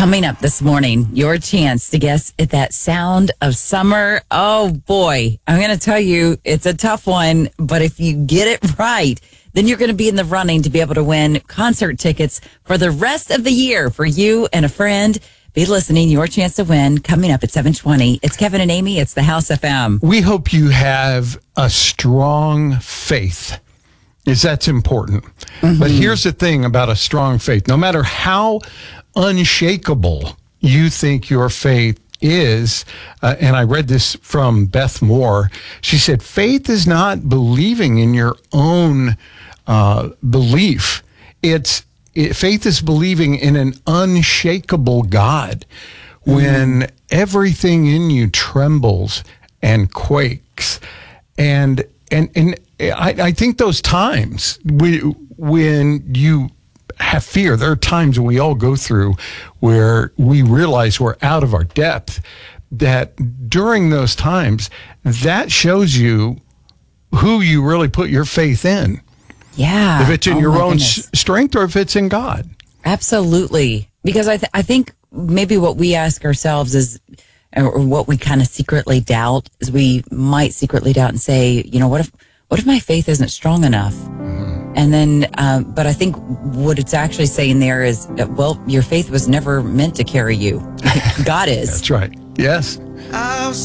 Coming up this morning, your chance to guess at that sound of summer. Oh boy, I'm going to tell you, it's a tough one, but if you get it right, then you're going to be in the running to be able to win concert tickets for the rest of the year for you and a friend. Be listening. Your chance to win coming up at 7:20. It's Kevin and Amy. It's the House FM. We hope you have a strong faith, because that's important. But here's the thing about a strong faith. No matter how unshakable you think your faith is, and I read this from Beth Moore. She said, faith is not believing in your own belief. Faith is believing in an unshakable God when everything in you trembles and quakes. And I think those times when you have fear, there are times when we all go through where we realize we're out of our depth, that during those times, that shows you who you really put your faith in. Yeah. If it's in your own strength or if it's in God. Absolutely. Because I think maybe what we ask ourselves is, or what we kind of secretly doubt, is we might secretly doubt and say, you know, what if my faith isn't strong enough? And then, but I think what it's actually saying there is, well, your faith was never meant to carry you. God is. That's right. Yes.